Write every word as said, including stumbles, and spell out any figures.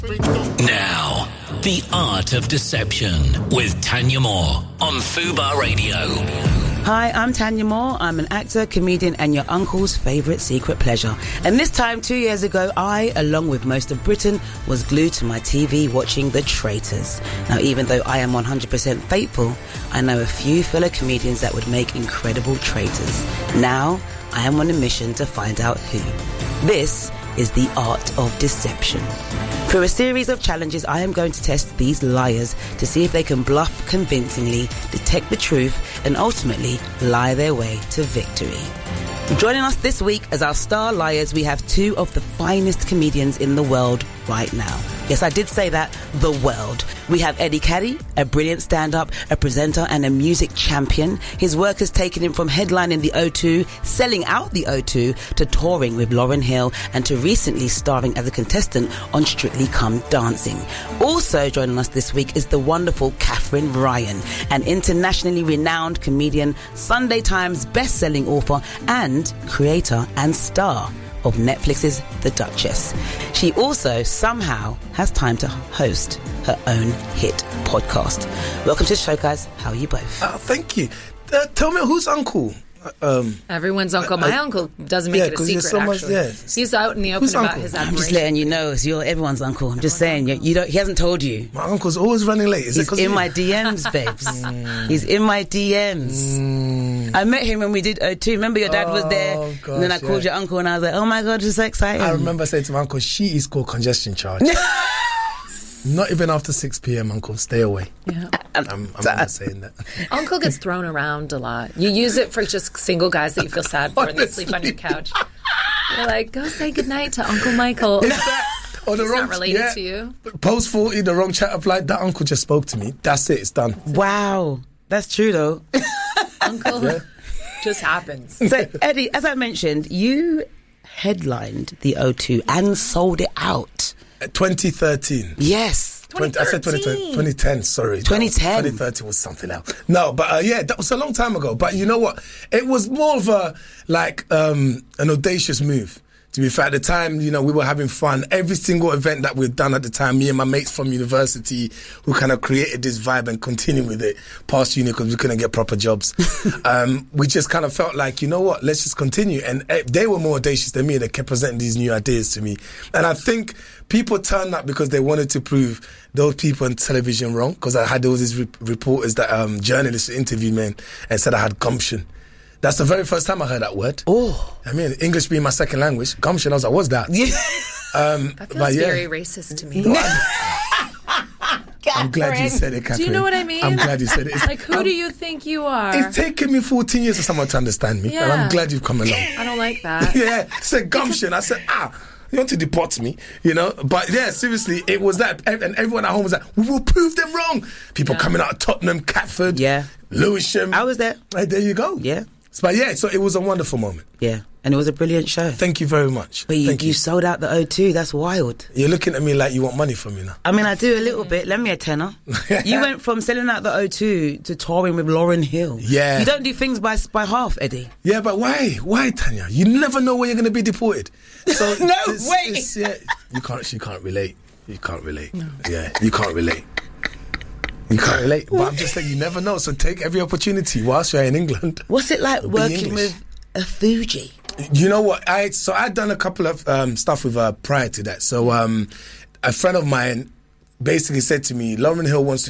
Now, The Art of Deception with Tanya Moore on Fubar Radio. Hi, I'm Tanya Moore. I'm an actor, comedian, and your uncle's favourite secret pleasure. And this time, two years ago, I, along with most of Britain, was glued to my T V watching The Traitors. Now, even though I am one hundred percent faithful, I know a few fellow comedians that would make incredible traitors. Now, I am on a mission to find out who. This is The Art of Deception. Through a series of challenges, I am going to test these liars to see if they can bluff convincingly, detect the truth, and ultimately lie their way to victory. Joining us this week as our star liars, we have two of the finest comedians in the world right now. Yes, I did say that, the world. We have Eddie Caddy, a brilliant stand-up, a presenter and a music champion. His work has taken him from headlining the O two, selling out the O two, to touring with Lauryn Hill and to recently starring as a contestant on Strictly Come Dancing. Also joining us this week is the wonderful Katherine Ryan, an internationally renowned comedian, Sunday Times best-selling author and creator and star of Netflix's The Duchess. She also somehow has time to host her own hit podcast. Welcome to the show, guys. How are you both? Uh, thank you. Uh, tell me, who's uncle? Um, Everyone's uncle. My uh, uncle doesn't make yeah, it a secret, so much, actually. yeah. He's out in the open Who's about uncle? his I'm admiration. just letting you know, it's your everyone's uncle. I'm just saying, you, you don't. He hasn't told you. My uncle's always running late. Is He's it 'cause in of my you? D Ms, babes. He's in my D Ms. Mm. I met him when we did O two. Remember your dad was there? Oh, gosh, and then I called yeah. your uncle and I was like, oh my God, it's so exciting. I remember saying to my uncle, she is called congestion charge. Not even after six p.m, uncle. Stay away. Yeah. I'm, I'm not saying that. Uncle gets thrown around a lot. You use it for just single guys that you feel sad for and they sleep on your couch. You're like, go say goodnight to Uncle Michael. Is that, or the He's wrong, not related yeah, to you. Post forty, the wrong chat of like, that uncle just spoke to me. That's it. It's done. Wow. That's true, though. Uncle Yeah. just happens. So, Eddie, as I mentioned, you headlined the O two and sold it out. twenty thirteen. Yes. twenty, I said twenty twenty, twenty ten, sorry. twenty ten. twenty thirteen was something else. No, but uh, yeah, that was a long time ago. But you know what? It was more of a, like, um, an audacious move. To be fair, at the time, you know, we were having fun. Every single event that we'd done at the time, me and my mates from university, who kind of created this vibe and continued with it past uni because we couldn't get proper jobs. um, we just kind of felt like, you know what, let's just continue. And uh, they were more audacious than me. They kept presenting these new ideas to me. And I think people turned up because they wanted to prove those people on television wrong. Because I had all these re- reporters, that um, journalists interviewed me and, and said I had gumption. That's the very first time I heard that word. Oh. I mean, English being my second language, gumption, I was like, what's that? Yeah. Um, That but feels yeah. very racist to me. I'm glad you said it, Catherine. Do you know what I mean? I'm glad you said it. It's, Like, who I'm- do you think you are? It's taken me fourteen years for someone to understand me, and Yeah. I'm glad you've come along. I don't like that. Yeah, said gumption. I said, ah, you want to deport me, you know? But yeah, seriously, it was that. And everyone at home was like, we will prove them wrong. People Yeah. coming out of Tottenham, Catford, Yeah. Lewisham. I was there. Hey, there you go. Yeah. But yeah, so it was a wonderful moment. Yeah. And it was a brilliant show. Thank you very much. But you, Thank you you. sold out the O two. That's wild. You're looking at me like you want money from me now. I mean, I do a little bit. Lend me a tenner. You went from selling out the O two to touring with Lauryn Hill. Yeah. You don't do things by by half, Eddie. Yeah, but why? Why, Tanya? You never know when you're going to be deported. So No, it's- wait. it's- yeah, you can't. She can't relate. You can't relate. No. Yeah, you can't relate. You can't relate. But I'm just saying, you never know. So take every opportunity whilst you're in England. What's it like Be working English. with a Fuji? You know what? I so I'd done a couple of um, stuff with her prior to that. So um, a friend of mine basically said to me, Lauryn Hill wants to